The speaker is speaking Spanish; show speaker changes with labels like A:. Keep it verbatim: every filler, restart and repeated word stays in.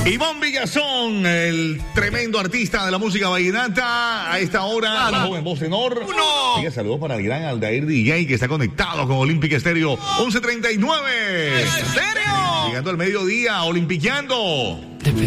A: Iván Villazón, el tremendo artista de la música vallenata. A esta hora, la joven voz tenor.
B: Uno.
A: Así saludos para el gran Aldair D J, que está conectado con Olympic Stereo once treinta y nueve.
B: ¿En serio?
A: Llegando al mediodía, olimpiqueando.